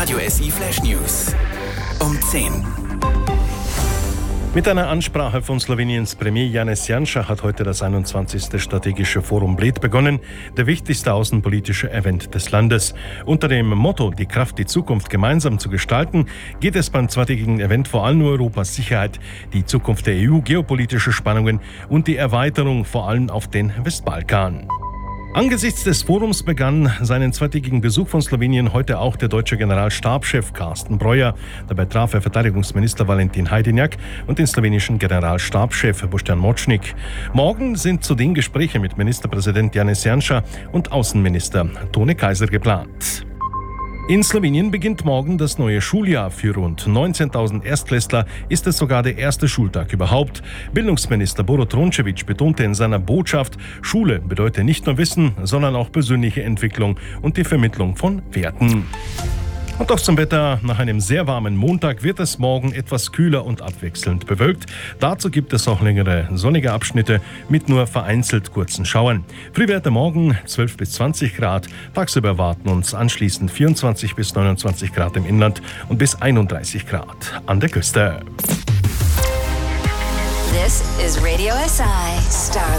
Radio SI Flash News um 10. Mit einer Ansprache von Sloweniens Premier Janez Janša hat heute das 21. Strategische Forum Bled begonnen, der wichtigste außenpolitische Event des Landes. Unter dem Motto »Die Kraft, die Zukunft gemeinsam zu gestalten« geht es beim zweitägigen Event vor allem um Europas Sicherheit, die Zukunft der EU, geopolitische Spannungen und die Erweiterung vor allem auf den Westbalkan. Angesichts des Forums begann seinen zweitägigen Besuch von Slowenien heute auch der deutsche Generalstabschef Carsten Breuer. Dabei traf er Verteidigungsminister Valentin Hajdinjak und den slowenischen Generalstabschef Boštjan Močnik. Morgen sind zudem Gespräche mit Ministerpräsident Janez Janša und Außenminister Tone Kaiser geplant. In Slowenien beginnt morgen das neue Schuljahr. Für rund 19.000 Erstklässler ist es sogar der erste Schultag überhaupt. Bildungsminister Borut Rončević betonte in seiner Botschaft, Schule bedeutet nicht nur Wissen, sondern auch persönliche Entwicklung und die Vermittlung von Werten. Und auch zum Wetter. Nach einem sehr warmen Montag wird es morgen etwas kühler und abwechselnd bewölkt. Dazu gibt es auch längere sonnige Abschnitte mit nur vereinzelt kurzen Schauern. Frühwerte morgen 12 bis 20 Grad. Tagsüber erwarten uns anschließend 24 bis 29 Grad im Inland und bis 31 Grad an der Küste. This is Radio SI Star